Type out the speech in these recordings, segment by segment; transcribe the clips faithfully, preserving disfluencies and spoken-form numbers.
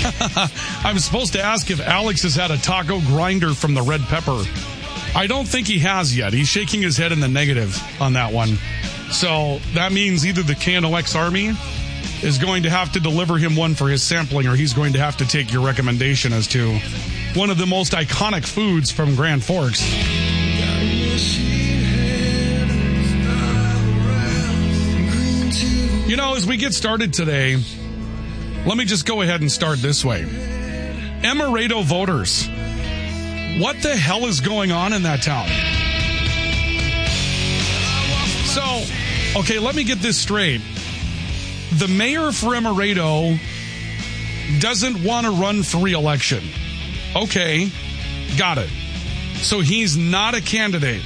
I'm supposed to ask if Alex has had a taco grinder from the Red Pepper. I don't think he has yet. He's shaking his head in the negative on that one. So that means either the K N O X Army is going to have to deliver him one for his sampling, or he's going to have to take your recommendation as to one of the most iconic foods from Grand Forks. You know, as we get started today, let me just go ahead and start this way. Emerado voters, what the hell is going on in that town? So, okay, let me get this straight. The mayor for Emerado doesn't want to run for re-election. Okay, got it. So he's not a candidate.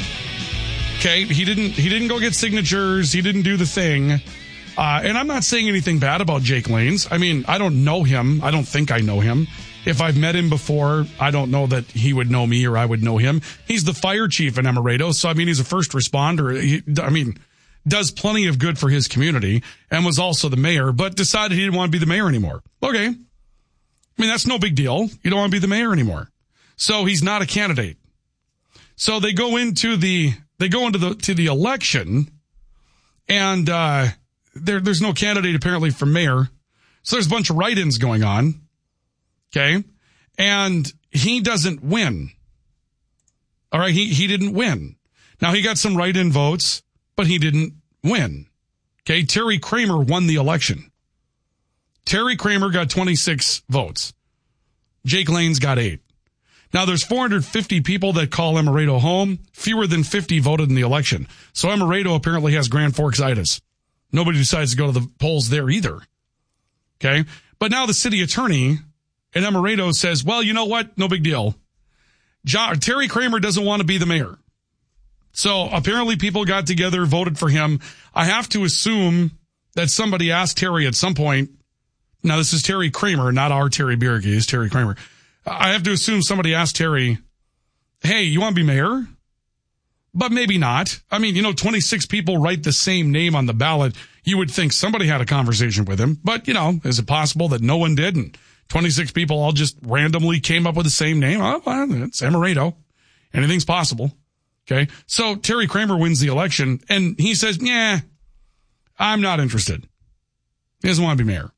Okay, he didn't he didn't go get signatures. He didn't do the thing. Uh, and I'm not saying anything bad about Jake Lanes. I mean, I don't know him. I don't think I know him. If I've met him before, I don't know that he would know me or I would know him. He's the fire chief in Emerado. So, I mean, he's a first responder. He, I mean, does plenty of good for his community and was also the mayor, but decided he didn't want to be the mayor anymore. Okay. I mean, that's no big deal. You don't want to be the mayor anymore. So he's not a candidate. So they go into the, they go into the, to the election and, uh, there, there's no candidate apparently for mayor. So there's a bunch of write-ins going on. Okay. And he doesn't win. All right. He, he didn't win. Now he got some write-in votes, but he didn't win. Okay. Terry Kramer won the election. Terry Kramer got twenty-six votes. Jake Lanes got eight. Now there's four hundred fifty people that call Emerado home. Fewer than fifty voted in the election. So Emerado apparently has Grand Forks-itis. Nobody decides to go to the polls there either. Okay. But now the city attorney in Emerado says, well, you know what? No big deal. John, Terry Kramer doesn't want to be the mayor. So apparently people got together, voted for him. I have to assume that somebody asked Terry at some point. Now this is Terry Kramer, not our Terry Bierke. It's Terry Kramer. I have to assume somebody asked Terry, hey, you want to be mayor? But maybe not. I mean, you know, twenty-six people write the same name on the ballot. You would think somebody had a conversation with him. But, you know, is it possible that no one did and twenty-six people all just randomly came up with the same name? Oh, well, it's Emerado. Anything's possible. Okay. So Terry Kramer wins the election and he says, yeah, I'm not interested. He doesn't want to be mayor.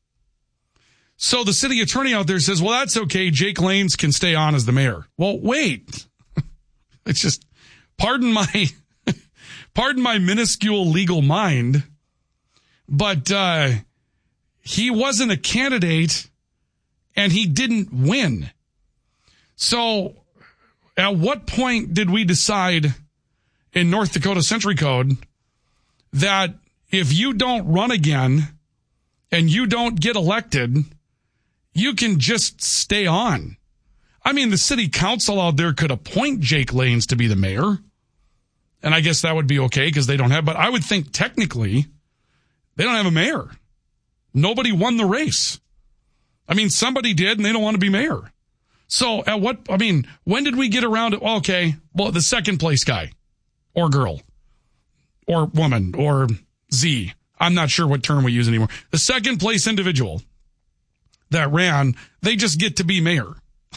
So the city attorney out there says, well, that's okay. Jake Lanes can stay on as the mayor. Well, wait. It's just, pardon my, pardon my minuscule legal mind, but, uh, he wasn't a candidate and he didn't win. So at what point did we decide in North Dakota Century Code that if you don't run again and you don't get elected, you can just stay on? I mean, the city council out there could appoint Jake Lanes to be the mayor. And I guess that would be okay because they don't have, but I would think technically they don't have a mayor. Nobody won the race. I mean, somebody did and they don't want to be mayor. So at what, I mean, when did we get around to, okay, well, the second place guy or girl or woman or Z, I'm not sure what term we use anymore. The second place individual that ran, they just get to be mayor.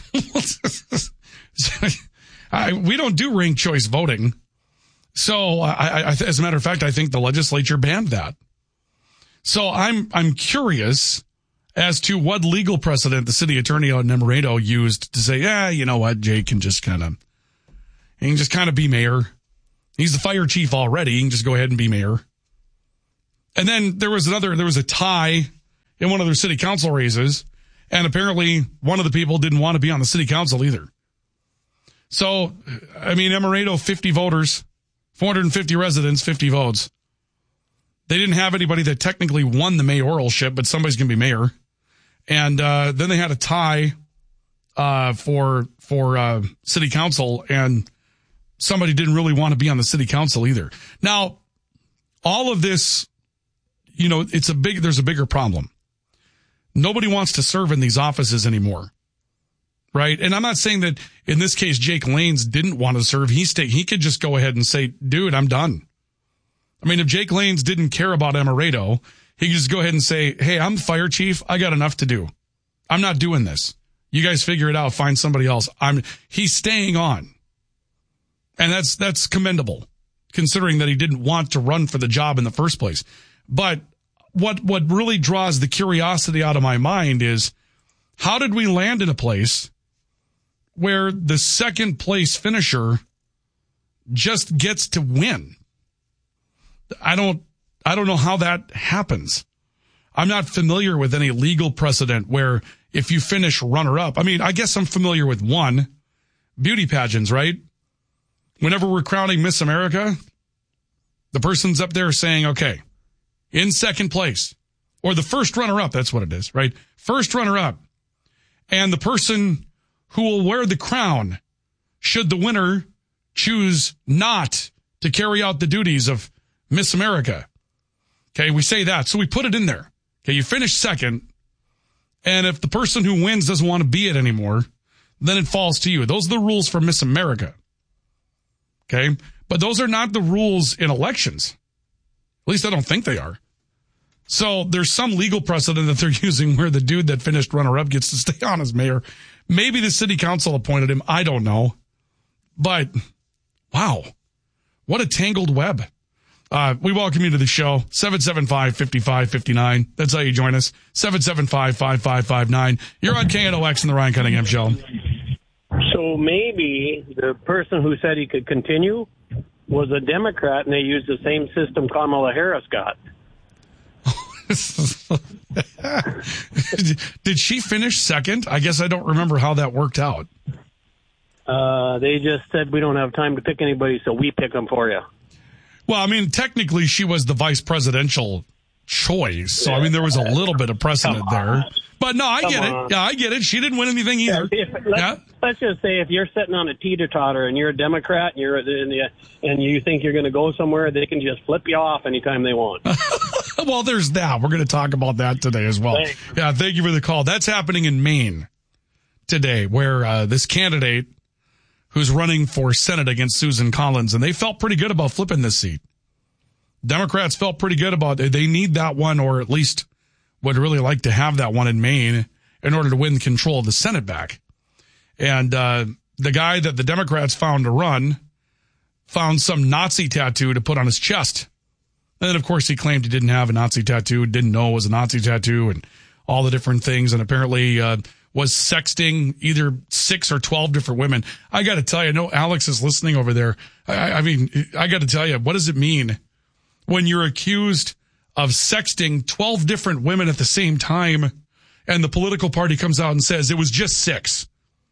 I, we don't do ranked choice voting. So I, I, as a matter of fact, I think the legislature banned that. So I'm, I'm curious as to what legal precedent the city attorney out in Emerado used to say, yeah, you know what, Jake can just kind of, he can just kind of be mayor. He's the fire chief already. He can just go ahead and be mayor. And then there was another, there was a tie in one of their city council races. And apparently one of the people didn't want to be on the city council either. So, I mean, Emerado, fifty voters, four hundred fifty residents, fifty votes. They didn't have anybody that technically won the mayoralship, but somebody's going to be mayor. And uh, then they had a tie uh, for for uh, city council, and somebody didn't really want to be on the city council either. Now, all of this, you know, it's a big. There's a bigger problem. Nobody wants to serve in these offices anymore, right? And I'm not saying that in this case Jake Lanes didn't want to serve. He stay. He could just go ahead and say, "Dude, I'm done." I mean, if Jake Lanes didn't care about Emerado, he could just go ahead and say, hey, I'm fire chief. I got enough to do. I'm not doing this. You guys figure it out. Find somebody else. I'm. He's staying on. And that's that's commendable, considering that he didn't want to run for the job in the first place. But what what really draws the curiosity out of my mind is, how did we land in a place where the second place finisher just gets to win? I don't I don't know how that happens. I'm not familiar with any legal precedent where if you finish runner-up, I mean, I guess I'm familiar with one, beauty pageants, right? Whenever we're crowning Miss America, the person's up there saying, okay, in second place, or the first runner-up, that's what it is, right? First runner-up. And the person who will wear the crown, should the winner choose not to carry out the duties of Miss America. Okay, we say that, so we put it in there. Okay, you finish second, and if the person who wins doesn't want to be it anymore, then it falls to you. Those are the rules for Miss America. Okay, but those are not the rules in elections. At least I don't think they are. So there's some legal precedent that they're using where the dude that finished runner-up gets to stay on as mayor. Maybe the city council appointed him. I don't know. But, wow, what a tangled web. Uh, we welcome you to the show, seven seven five, five five five nine. That's how you join us, seven seven five, five five five nine. You're on K N O X and the Ryan Cunningham Show. So maybe the person who said he could continue was a Democrat, and they used the same system Kamala Harris got. Did she finish second? I guess I don't remember how that worked out. Uh, they just said, we don't have time to pick anybody, so we pick them for you. Well, I mean, technically she was the vice presidential choice. So, I mean, there was a little bit of precedent there. But no, I Come get on. it. Yeah, I get it. She didn't win anything either. Yeah, if, let's, yeah. let's just say if you're sitting on a teeter-totter and you're a Democrat and you're in the, and you think you're going to go somewhere, they can just flip you off anytime they want. Well, there's that. We're going to talk about that today as well. Thanks. Yeah, thank you for the call. That's happening in Maine today, where uh, this candidate who's running for Senate against Susan Collins, and they felt pretty good about flipping this seat. Democrats felt pretty good about it. They need that one, or at least would really like to have that one in Maine in order to win control of the Senate back. And uh, the guy that the Democrats found to run found some Nazi tattoo to put on his chest. And then, of course, he claimed he didn't have a Nazi tattoo, didn't know it was a Nazi tattoo, and all the different things, and apparently uh, was sexting either six or twelve different women. I got to tell you, I know Alex is listening over there. I, I mean, I got to tell you, what does it mean when you're accused of sexting twelve different women at the same time, and the political party comes out and says it was just six?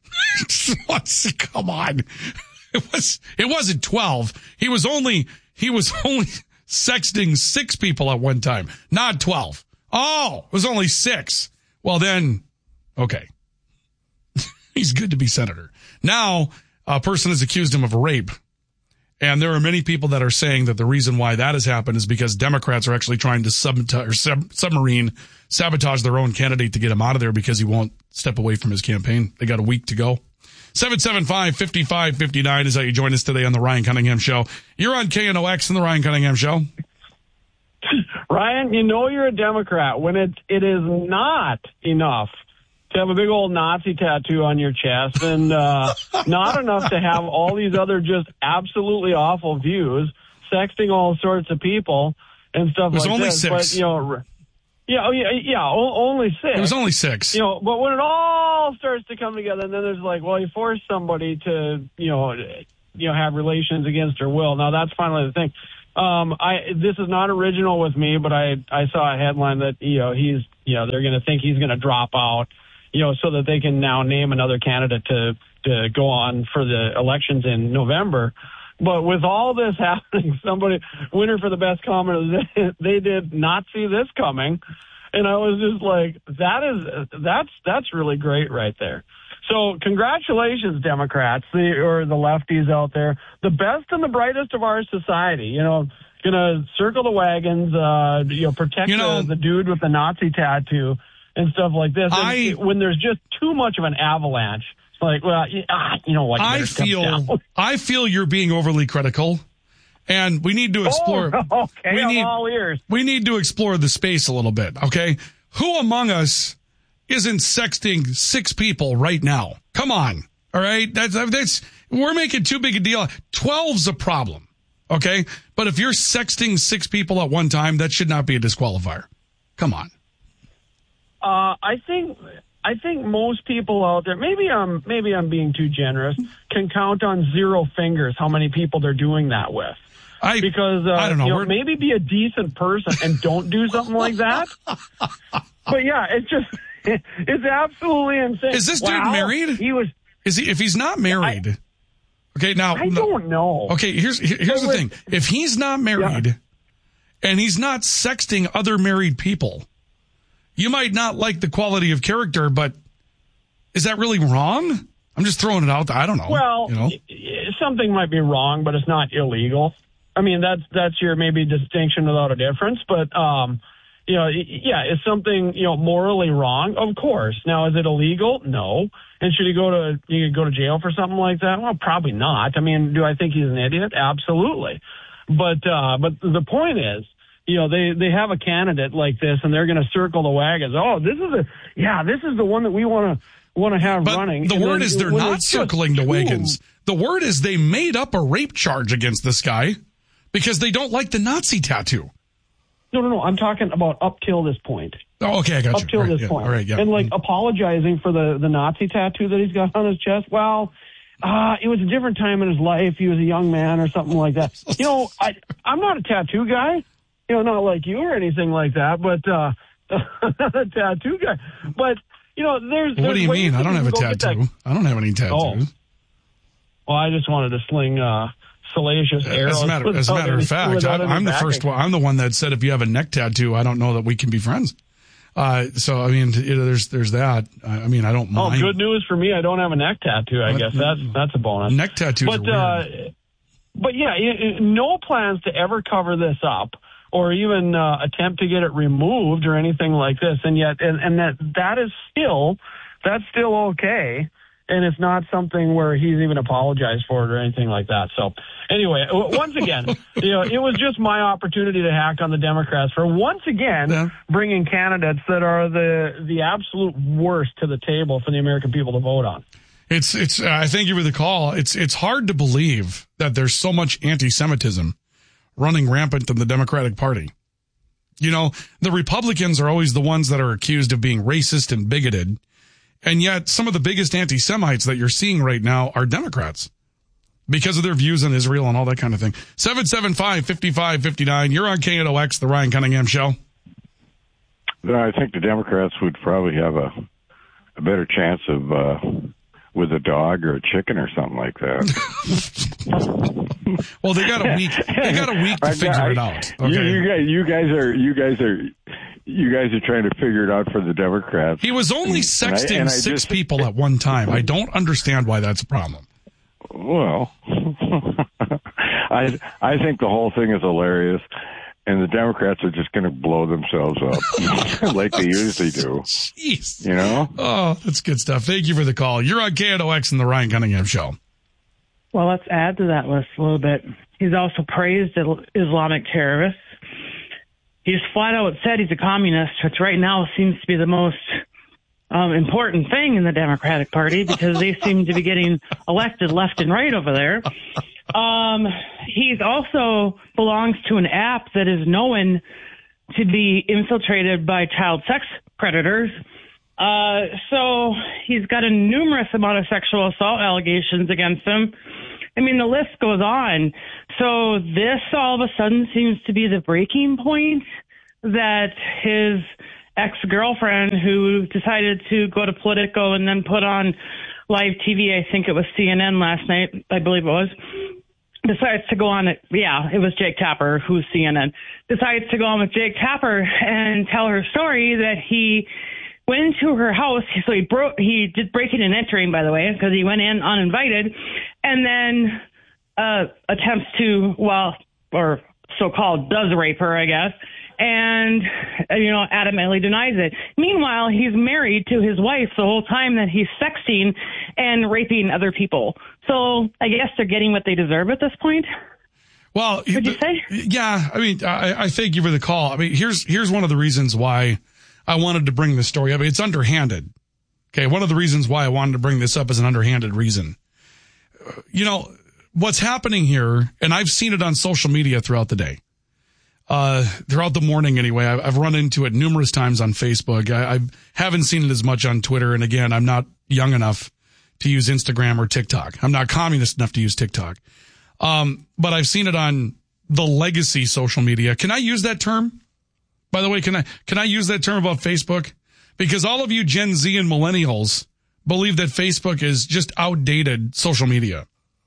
Come on. It was, it wasn't twelve. He was only, he was only sexting six people at one time, not twelve. Oh, it was only six. Well, then, okay. He's good to be senator. Now, a person has accused him of rape. And there are many people that are saying that the reason why that has happened is because Democrats are actually trying to sabotage, or sub, submarine, sabotage their own candidate to get him out of there because he won't step away from his campaign. They got a week to go. seven seven five, five five five nine is how you join us today on the Ryan Cunningham Show. You're on K N O X and the Ryan Cunningham Show. Ryan, you know you're a Democrat when it it is not enough to have a big old Nazi tattoo on your chest, and uh, not enough to have all these other just absolutely awful views, sexting all sorts of people and stuff like that. It was only this. six. But, you know, yeah, oh, yeah, yeah, only six. It was only six. You know, but when it all starts to come together, and then there's like, well, you force somebody to, you know, you know, have relations against their will. Now that's finally the thing. Um, I this is not original with me, but I I saw a headline that you know he's you know they're going to think he's going to drop out, you know, so that they can now name another candidate to to go on for the elections in November. But with all this happening, somebody winner for the best comment, they did not see this coming, and I was just like, that is that's that's really great right there. So congratulations, Democrats, the, or the lefties out there, the best and the brightest of our society. You know, gonna circle the wagons, uh, you know, protect you know, the, the dude with the Nazi tattoo and stuff like this. And I, when there's just too much of an avalanche, it's like, well, ah, you know what? I feel, I feel you're being overly critical, and we need to explore. Oh, okay, we I'm need, all ears. We need to explore the space a little bit. Okay, who among us isn't sexting six people right now. Come on. All right. That's, that's, we're making too big a deal. twelve's a problem. Okay. But if you're sexting six people at one time, that should not be a disqualifier. Come on. Uh, I think, I think most people out there, maybe I'm, maybe I'm being too generous, can count on zero fingers how many people they're doing that with. I, because, uh, I don't know. You know maybe be a decent person and don't do something like that. But yeah, it's just, it's absolutely insane. Is this dude wow, married? He was. Is he, if he's not married, I, okay, now. I don't know. Okay, here's, here's the thing. If he's not married yeah. and he's not sexting other married people, you might not like the quality of character, but is that really wrong? I'm just throwing it out there. I don't know. Well, you know? something might be wrong, but it's not illegal. I mean, that's that's your maybe distinction without a difference. But, um, you know, yeah, is something, you know, morally wrong? Of course. Now, is it illegal? No. And should he go to you go to jail for something like that? Well, probably not. I mean, do I think he's an idiot? Absolutely. But uh, but the point is, you know, they, they have a candidate like this, and they're going to circle the wagons. Oh, this is a yeah, this is the one that we want to want to have but running. The and word then, is they're not circling the wagons. Ooh. The word is they made up a rape charge against this guy because they don't like the Nazi tattoo. No, no, no. I'm talking about up till this point. Oh, okay, I got up you. till right, this yeah. point. All right, yeah. And, like, mm-hmm. apologizing for the, the Nazi tattoo that he's got on his chest. Well, uh, it was a different time in his life. He was a young man or something like that. You know, I, I'm not a tattoo guy. You know, not like you or anything like that, but uh, not a tattoo guy. But, you know, there's... Well, what there's do you mean? I don't have a tattoo. I don't have any tattoos. Oh. Well, I just wanted to sling... Uh, salacious arrows. As a matter, as a matter of fact, I, I'm the first one. I'm the one that said if you have a neck tattoo, I don't know that we can be friends. Uh, so I mean, you know, there's there's that. I mean, I don't mind. Oh, good news for me. I don't have a neck tattoo. I but, guess that's that's a bonus. Neck tattoos but, are weird. Uh, but yeah, no plans to ever cover this up or even uh, attempt to get it removed or anything like this. And yet, and, and that that is still that's still okay. And it's not something where he's even apologized for it or anything like that. So anyway, once again, you know, it was just my opportunity to hack on the Democrats for once again yeah. bringing candidates that are the the absolute worst to the table for the American people to vote on. It's it's. Uh, I thank you for the call. It's it's hard to believe that there's so much anti-Semitism running rampant in the Democratic Party. You know, the Republicans are always the ones that are accused of being racist and bigoted. And yet some of the biggest anti-Semites that you're seeing right now are Democrats because of their views on Israel and all that kind of thing. seven seven five, five five five nine. You're on K N O X, the Ryan Cunningham Show. I think the Democrats would probably have a, a better chance of uh, with a dog or a chicken or something like that. Well, they got a week. They got a week to figure I, it out. Okay? You, you guys, you guys are, you guys are. You guys are trying to figure it out for the Democrats. He was only sexting and I, and I six just, people at one time. I don't understand why that's a problem. Well, I I think the whole thing is hilarious, and the Democrats are just going to blow themselves up like they usually do. Jeez. You know? Oh, that's good stuff. Thank you for the call. You're on K N O X and the Ryan Cunningham Show. Well, let's add to that list a little bit. He's also praised Islamic terrorists. He just flat out said he's a communist, which right now seems to be the most um, important thing in the Democratic Party because they seem to be getting elected left and right over there. Um, he's also belongs to an app that is known to be infiltrated by child sex predators. Uh, so he's got a numerous amount of sexual assault allegations against him. I mean, the list goes on. So this all of a sudden seems to be the breaking point that his ex-girlfriend, who decided to go to Politico and then put on live T V, I think it was C N N last night, I believe it was, decides to go on it. Yeah, it was Jake Tapper, who's C N N, decides to go on with Jake Tapper and tell her story that he went into her house. So he broke, he did breaking and entering, by the way, because he went in uninvited, and then uh, attempts to, well, or so-called does rape her, I guess, and, you know, adamantly denies it. Meanwhile, he's married to his wife the whole time that he's sexting and raping other people. So I guess they're getting what they deserve at this point. Well, would you say? Yeah, I mean, I, I thank you for the call. I mean, here's here's one of the reasons why I wanted to bring this story up. It's underhanded. Okay, one of the reasons why I wanted to bring this up is an underhanded reason. You know, what's happening here, and I've seen it on social media throughout the day, uh, throughout the morning anyway. I've, I've run into it numerous times on Facebook. I, I haven't seen it as much on Twitter, and again, I'm not young enough to use Instagram or TikTok. I'm not communist enough to use TikTok. Um, but I've seen it on the legacy social media. Can I use that term? By the way, can I can I use that term about Facebook? Because all of you Gen Z and millennials believe that Facebook is just outdated social media.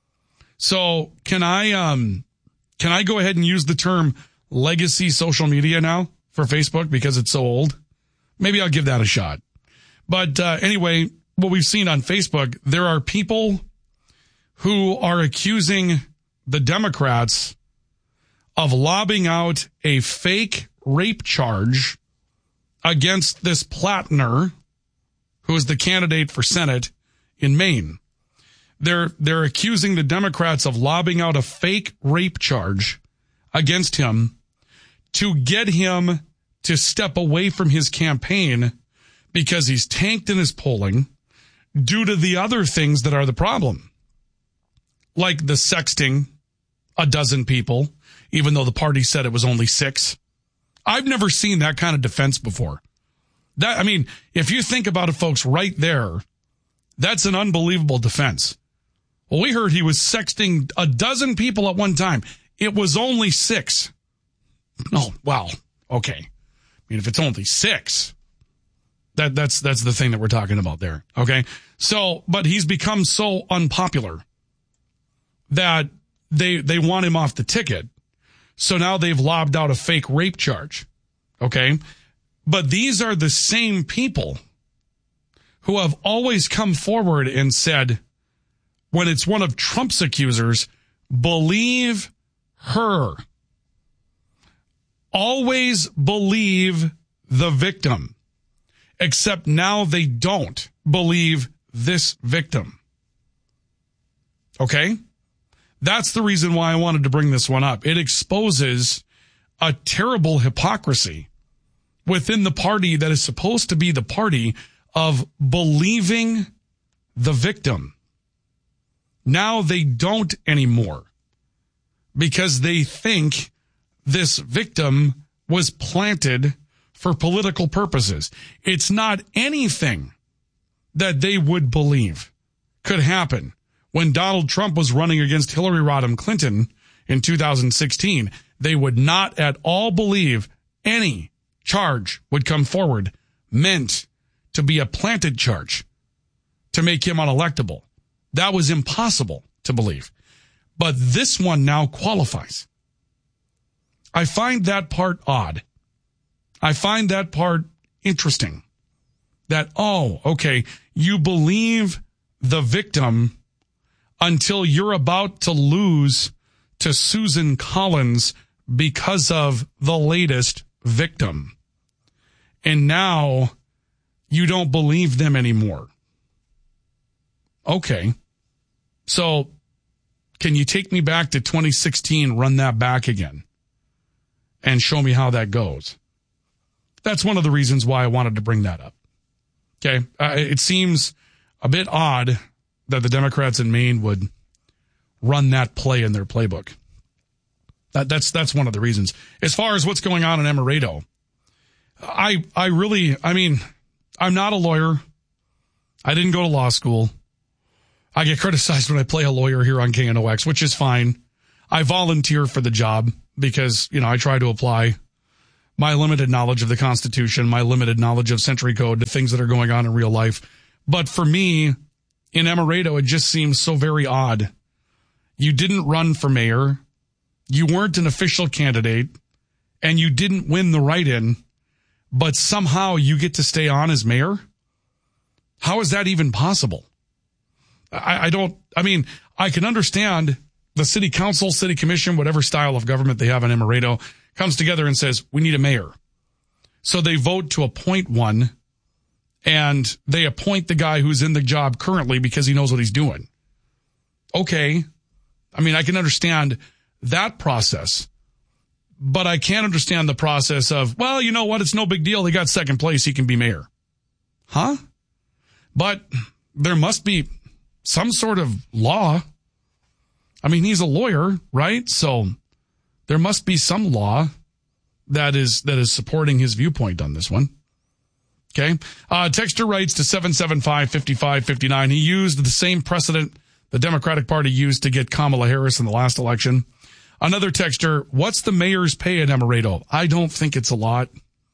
So can I um can I go ahead and use the term legacy social media now for Facebook because it's so old? Maybe I'll give that a shot. But uh, anyway, what we've seen on Facebook, there are people who are accusing the Democrats of lobbing out a fake rape charge against this Plattner, who is the candidate for Senate in Maine. They're they're accusing the Democrats of lobbing out a fake rape charge against him to get him to step away from his campaign because he's tanked in his polling due to the other things that are the problem, like the sexting a dozen people, even though the party said it was only six. I've never seen that kind of defense before. That, I mean, if you think about it, folks, right there, that's an unbelievable defense. Well, we heard he was sexting a dozen people at one time. It was only six. Oh, wow. Okay. I mean, if it's only six, that that's that's the thing that we're talking about there. Okay. So, but he's become so unpopular that they they want him off the ticket. So now they've lobbed out a fake rape charge. Okay. But these are the same people who have always come forward and said, when it's one of Trump's accusers, believe her. Always believe the victim. Except now they don't believe this victim. Okay? That's the reason why I wanted to bring this one up. It exposes a terrible hypocrisy within the party that is supposed to be the party of believing the victim. Now they don't anymore because they think this victim was planted for political purposes. It's not anything that they would believe could happen. When Donald Trump was running against Hillary Rodham Clinton in two thousand sixteen, they would not at all believe any charge would come forward meant to be a planted charge to make him unelectable. That was impossible to believe. But this one now qualifies. I find that part odd. I find that part interesting. That, oh, okay, you believe the victim until you're about to lose to Susan Collins because of the latest victim. And now you don't believe them anymore. Okay. So can you take me back to twenty sixteen, run that back again, and show me how that goes? That's one of the reasons why I wanted to bring that up. Okay. Uh, it seems a bit odd that the Democrats in Maine would run that play in their playbook. That, that's that's one of the reasons. As far as what's going on in Amarillo, I I really, I mean, I'm not a lawyer. I didn't go to law school. I get criticized when I play a lawyer here on K N O X, which is fine. I volunteer for the job because, you know, I try to apply my limited knowledge of the Constitution, my limited knowledge of Century Code to things that are going on in real life. But for me, in Amarillo, it just seems so very odd. You didn't run for mayor. You weren't an official candidate, and you didn't win the write-in, but somehow you get to stay on as mayor? How is that even possible? I, I don't, I mean, I can understand the city council, city commission, whatever style of government they have in Amarillo, comes together and says, we need a mayor. So they vote to appoint one, and they appoint the guy who's in the job currently because he knows what he's doing. Okay. I mean, I can understand that process. but I can't understand the process of, well, you know what? It's no big deal. He got second place. He can be mayor. Huh? But there must be some sort of law. I mean, he's a lawyer, right? So there must be some law that is that is supporting his viewpoint on this one. Okay. Uh, Texter writes to seven seven five, five five five nine. He used the same precedent the Democratic Party used to get Kamala Harris in the last election. Another texter, what's the mayor's pay at Emerado? I don't think it's a lot.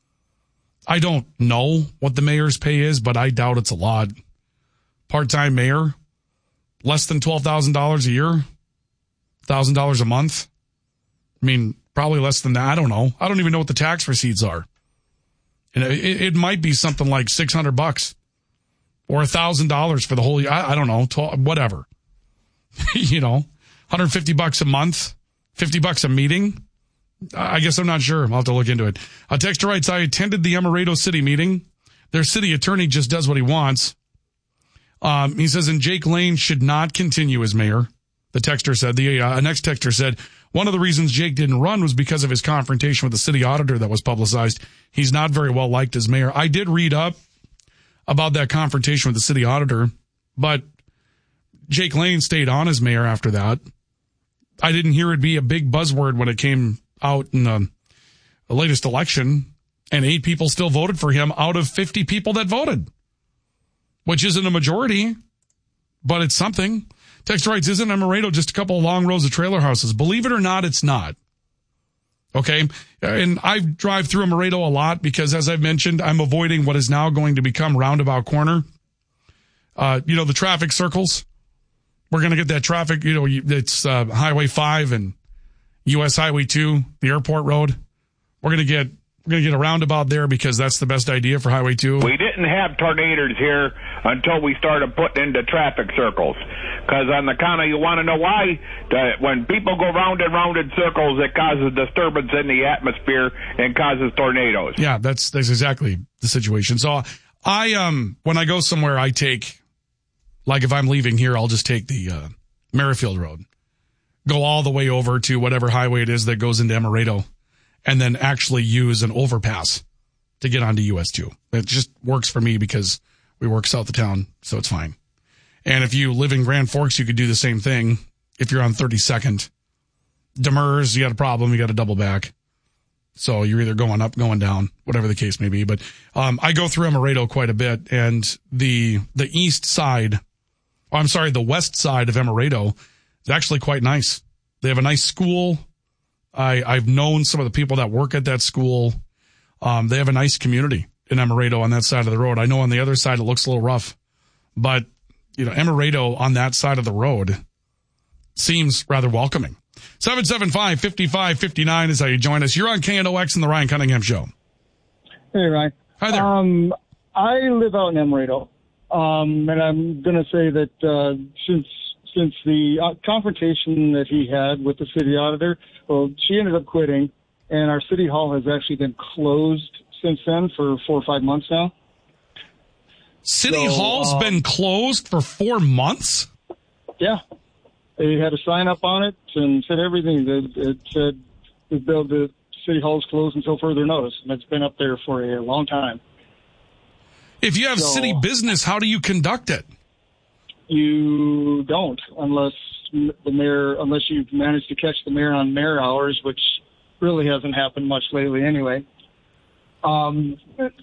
I don't know what the mayor's pay is, but I doubt it's a lot. Part-time mayor, less than twelve thousand dollars a year, one thousand dollars a month. I mean, probably less than that. I don't know. I don't even know what the tax receipts are. And it, it might be something like six hundred bucks or one thousand dollars for the whole year. I, I don't know, twelve, whatever. You know, one hundred fifty bucks a month, fifty bucks a meeting. I guess I'm not sure. I'll have to look into it. A texter writes, I attended the Emerado City meeting. Their city attorney just does what he wants. Um, he says, and Jake Lane should not continue as mayor. The texter said, the uh, next texter said, one of the reasons Jake didn't run was because of his confrontation with the city auditor that was publicized. He's not very well liked as mayor. I did read up about that confrontation with the city auditor, but Jake Lane stayed on as mayor after that. I didn't hear it be a big buzzword when it came out in the, the latest election, and eight people still voted for him out of fifty people that voted, which isn't a majority, but it's something. Text writes, isn't Emerado just a couple of long rows of trailer houses? Believe it or not, it's not. Okay. And I drive through Emerado a lot because, as I've mentioned, I'm avoiding what is now going to become Roundabout Corner. Uh, you know, the traffic circles. We're going to get that traffic, you know, it's uh, Highway five and U S Highway two, the airport road. We're going to get We're going to get a roundabout there because that's the best idea for Highway two. We didn't have tornadoes here until we started putting into traffic circles. Because on the counter, you want to know why? The, when people go round and round in circles, it causes disturbance in the atmosphere and causes tornadoes. Yeah, that's that's exactly the situation. So I, um, when I go somewhere, I take, like if I'm leaving here, I'll just take the uh, Merrifield Road, go all the way over to whatever highway it is that goes into Emerado, and then actually use an overpass to get onto U S two. It just works for me because we work south of town, so it's fine. And if you live in Grand Forks, you could do the same thing. If you're on thirty-second, Demers, you got a problem, you got to double back. So you're either going up, going down, whatever the case may be. But um, I go through Emerado quite a bit, and the the east side, oh, I'm sorry, the west side of Emerado is actually quite nice. They have a nice school. I, I've known some of the people that work at that school. Um, they have a nice community in Emerado on that side of the road. I know on the other side it looks a little rough, but you know, Emerado on that side of the road seems rather welcoming. seven seven five, five five five nine is how you join us. You're on K N O X and the Ryan Cunningham Show. Hey, Ryan. Hi there. Um, I live out in Emerado, um, and I'm going to say that uh, since since the uh, confrontation that he had with the city auditor, well, she ended up quitting, and our city hall has actually been closed since then for four or five months now. City so, Hall's um, been closed for four months? Yeah. They had a sign up on it and said everything. It, it said the, the city hall's closed until further notice, and it's been up there for a long time. If you have so, city business, how do you conduct it? You don't, unless the mayor, unless you've managed to catch the mayor on mayor hours, which really hasn't happened much lately anyway. Um,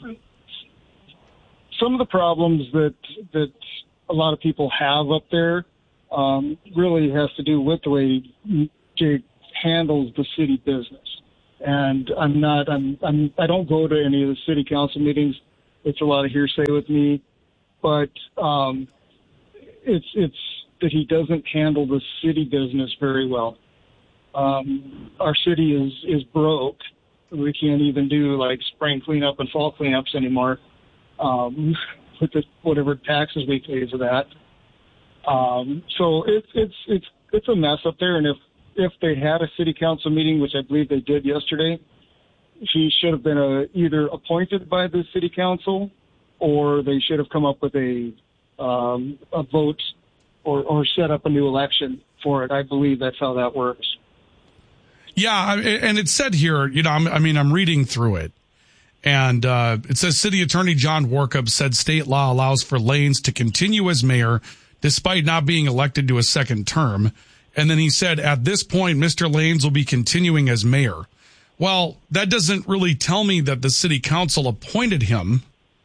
some of the problems that that a lot of people have up there um, really has to do with the way Jake handles the city business. And I'm not, I'm, I'm, I don't go to any of the city council meetings. It's a lot of hearsay with me, but um, it's it's that he doesn't handle the city business very well. Um, our city is is broke. We can't even do like spring cleanup and fall cleanups anymore. Um, with the, whatever taxes we pay for that. Um, so it's it's it's it's a mess up there. And if if they had a city council meeting, which I believe they did yesterday, he should have been a, either appointed by the city council, or they should have come up with a um, a vote or, or set up a new election for it. I believe that's how that works. Yeah, and it said here, you know, I mean, I'm reading through it. And uh, it says City Attorney John Workup said state law allows for Lanes to continue as mayor despite not being elected to a second term. And then he said, at this point, Mister Lanes will be continuing as mayor. Well, that doesn't really tell me that the city council appointed him.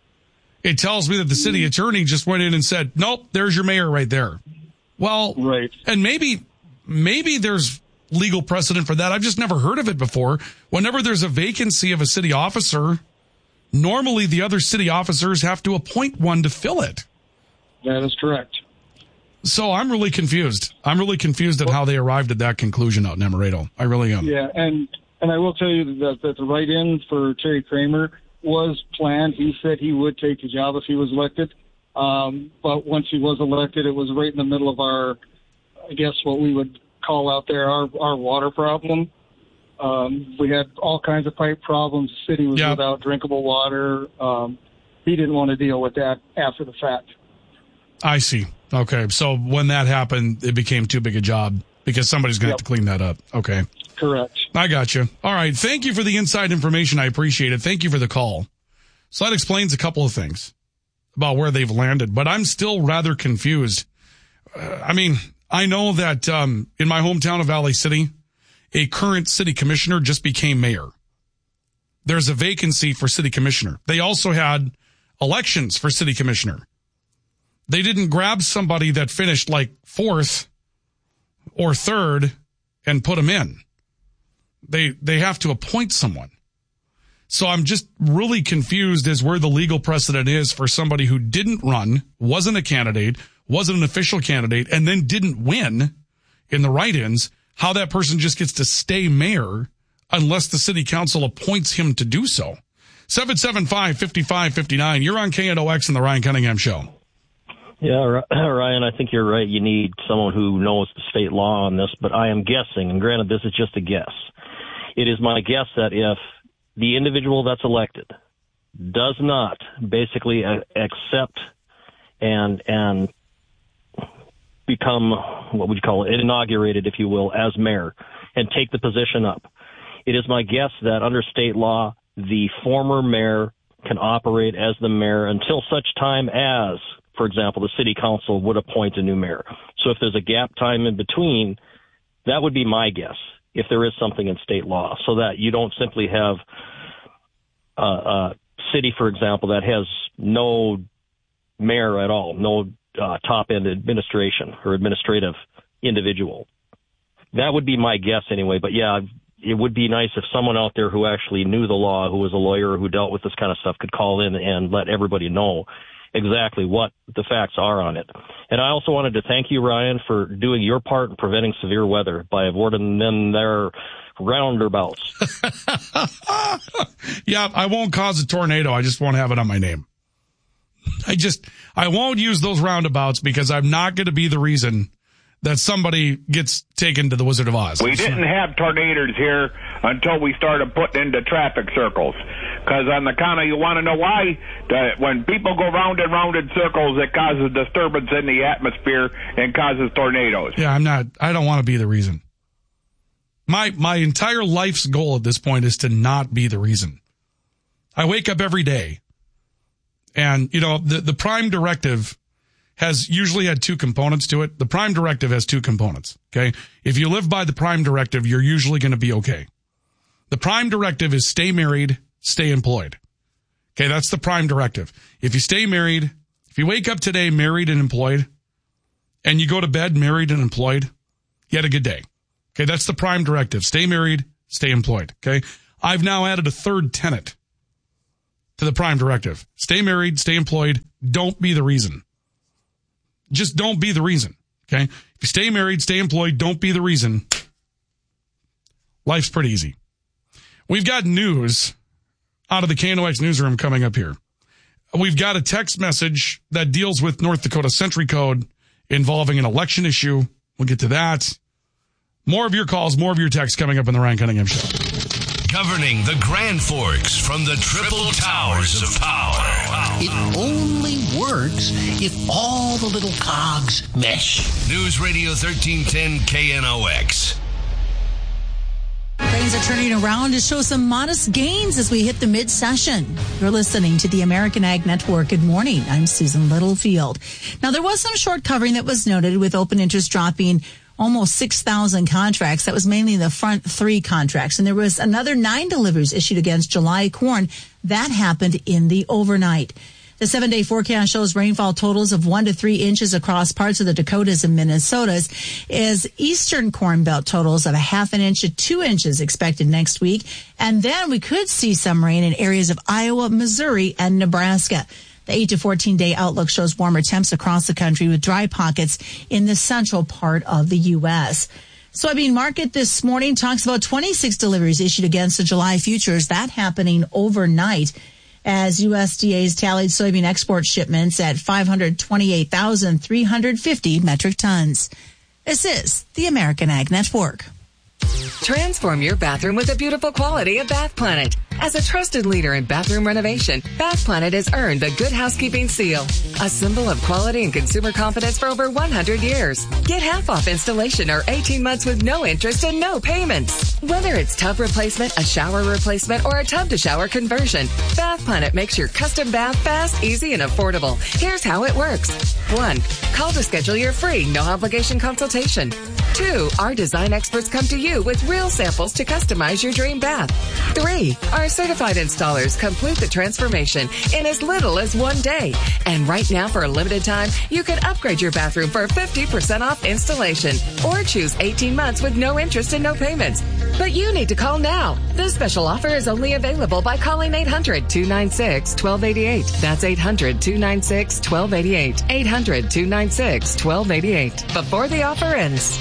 It tells me that the city attorney just went in and said, nope, there's your mayor right there. Well, right. And maybe, maybe there's legal precedent for that. I've just never heard of it before. Whenever there's a vacancy of a city officer, normally the other city officers have to appoint one to fill it. That is correct. So I'm really confused. I'm really confused at how they arrived at that conclusion out in Amaretto. I really am. Yeah, and, and I will tell you that, that the write-in for Terry Kramer was planned. He said he would take the job if he was elected. Um, but once he was elected, it was right in the middle of our, I guess what we would call out there, our, our water problem. Um, we had all kinds of pipe problems. The city was yep. without drinkable water. Um, he didn't want to deal with that after the fact. I see. Okay. So when that happened, it became too big a job because somebody's going to yep. have to clean that up. Okay. Correct. I got you. All right. Thank you for the inside information. I appreciate it. Thank you for the call. So that explains a couple of things about where they've landed, but I'm still rather confused. Uh, I mean, I know that um, in my hometown of Valley City, a current city commissioner just became mayor. There's a vacancy for city commissioner. They also had elections for city commissioner. They didn't grab somebody that finished like fourth or third and put them in. They they have to appoint someone. So I'm just really confused as where the legal precedent is for somebody who didn't run, wasn't a candidate, wasn't an official candidate, and then didn't win in the write-ins, how that person just gets to stay mayor unless the city council appoints him to do so. seven seven five, five five five nine. You're on K N O X and the Ryan Cunningham Show. Yeah, Ryan, I think you're right. You need someone who knows the state law on this, but I am guessing, and granted this is just a guess, it is my guess that if the individual that's elected does not basically accept and and become, what would you call it, inaugurated, if you will, as mayor and take the position up, it is my guess that under state law, the former mayor can operate as the mayor until such time as, for example, the city council would appoint a new mayor. So if there's a gap time in between, that would be my guess, if there is something in state law, so that you don't simply have a, a city, for example, that has no mayor at all, no uh, top-end administration or administrative individual. That would be my guess anyway. But, yeah, it would be nice if someone out there who actually knew the law, who was a lawyer, who dealt with this kind of stuff, could call in and let everybody know exactly what the facts are on it. And I also wanted to thank you, Ryan, for doing your part in preventing severe weather by avoiding them their roundabouts. Yeah, I won't cause a tornado. I just won't have it on my name. I just, I won't use those roundabouts because I'm not going to be the reason that somebody gets taken to the Wizard of Oz. We didn't have tornadoes here until we started putting into traffic circles. Because on the counter, you want to know why? That when people go round and round in circles, it causes disturbance in the atmosphere and causes tornadoes. Yeah, I'm not, I don't want to be the reason. My, my entire life's goal at this point is to not be the reason. I wake up every day and, you know, the, the prime directive has usually had two components to it. The prime directive has two components. Okay. If you live by the prime directive, you're usually going to be okay. The prime directive is stay married, stay employed. Okay. That's the prime directive. If you stay married, if you wake up today married and employed and you go to bed married and employed, you had a good day. Okay. That's the prime directive. Stay married, stay employed. Okay. I've now added a third tenet to the prime directive. Stay married, stay employed. Don't be the reason. Just don't be the reason, okay? If you stay married, stay employed, don't be the reason. Life's pretty easy. We've got news out of the K N O X newsroom coming up here. We've got a text message that deals with North Dakota Century Code involving an election issue. We'll get to that. More of your calls, more of your texts coming up in the Ryan Cunningham Show. Governing the Grand Forks from the Triple Towers of Power. It only works if all the little cogs mesh. News Radio thirteen ten K N O X. Things are turning around to show some modest gains as we hit the mid-session. You're listening to the American Ag Network. Good morning. I'm Susan Littlefield. Now, there was some short covering that was noted with open interest dropping almost six thousand contracts. That was mainly the front three contracts. And there was another nine deliveries issued against July corn. That happened in the overnight. The seven-day forecast shows rainfall totals of one to three inches across parts of the Dakotas and Minnesotas, as eastern Corn Belt totals of a half an inch to two inches expected next week. And then we could see some rain in areas of Iowa, Missouri, and Nebraska. The eight to fourteen day outlook shows warmer temps across the country with dry pockets in the central part of the U S. Soybean market this morning talks about twenty-six deliveries issued against the July futures. That happening overnight, as U S D A's tallied soybean export shipments at five hundred twenty-eight thousand three hundred fifty metric tons. This is the American Ag Network. Transform your bathroom with the beautiful quality of Bath Planet. As a trusted leader in bathroom renovation, Bath Planet has earned the Good Housekeeping Seal, a symbol of quality and consumer confidence for over one hundred years. Get half off installation or eighteen months with no interest and no payments. Whether it's tub replacement, a shower replacement, or a tub-to-shower conversion, Bath Planet makes your custom bath fast, easy, and affordable. Here's how it works. One, call to schedule your free, no-obligation consultation. Two, our design experts come to you with real samples to customize your dream bath. Three, our certified installers complete the transformation in as little as one day. And right now, for a limited time, you can upgrade your bathroom for fifty percent off installation or choose eighteen months with no interest and no payments. But you need to call now. This special offer is only available by calling eight hundred two nine six one two eight eight. That's eight hundred two nine six one two eight eight. eight hundred two nine six one two eight eight. Before the offer ends.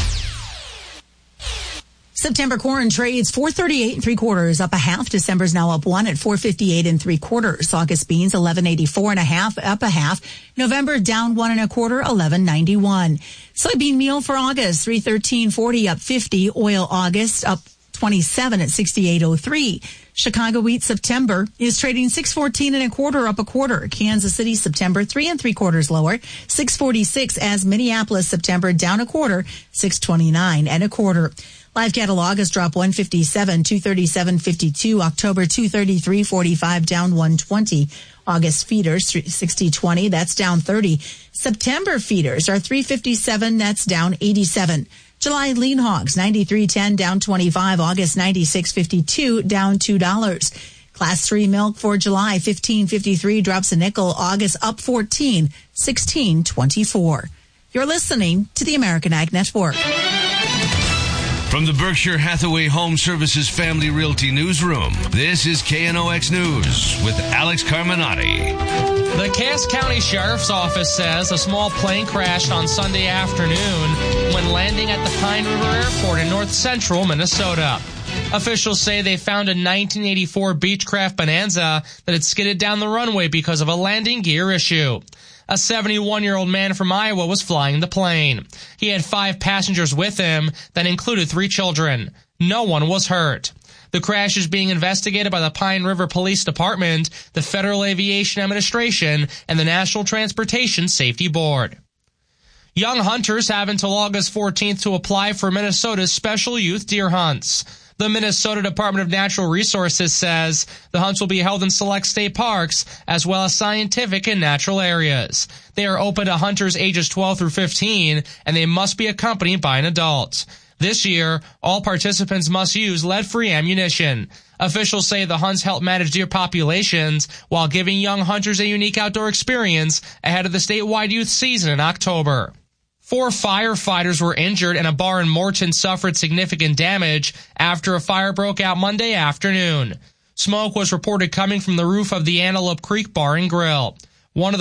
September corn trades four thirty-eight and three quarters, up a half. December's now up one at four fifty-eight and three quarters. August beans eleven eighty-four and a half, up a half. November down one and a quarter, eleven ninety-one. Soybean meal for August three thirteen forty, up fifty. Oil August up twenty-seven at sixty-eight oh three. Chicago wheat September is trading six fourteen and a quarter, up a quarter. Kansas City September three and three quarters lower, six forty-six, as Minneapolis September down a quarter, six twenty-nine and a quarter. Live cattle August drop one fifty-seven, two thirty-seven fifty-two. October two thirty-three forty-five, down one twenty. August feeders sixty twenty, that's down thirty. September feeders are three fifty-seven, that's down eighty-seven. July lean hogs ninety-three ten, down twenty-five. August ninety-six fifty-two, down two dollars. Class three milk for July fifteen fifty-three, drops a nickel. August up fourteen, sixteen twenty-four. You're listening to the American Ag Network. From the Berkshire Hathaway Home Services Family Realty Newsroom, this is K N O X News with Alex Carminati. The Cass County Sheriff's Office says a small plane crashed on Sunday afternoon when landing at the Pine River Airport in north central Minnesota. Officials say they found a nineteen eighty-four Beechcraft Bonanza that had skidded down the runway because of a landing gear issue. A seventy-one-year-old man from Iowa was flying the plane. He had five passengers with him that included three children. No one was hurt. The crash is being investigated by the Pine River Police Department, the Federal Aviation Administration, and the National Transportation Safety Board. Young hunters have until August fourteenth to apply for Minnesota's special youth deer hunts. The Minnesota Department of Natural Resources says the hunts will be held in select state parks as well as scientific and natural areas. They are open to hunters ages twelve through fifteen, and they must be accompanied by an adult. This year, all participants must use lead-free ammunition. Officials say the hunts help manage deer populations while giving young hunters a unique outdoor experience ahead of the statewide youth season in October. Four firefighters were injured and a bar in Morton suffered significant damage after a fire broke out Monday afternoon. Smoke was reported coming from the roof of the Antelope Creek Bar and Grill.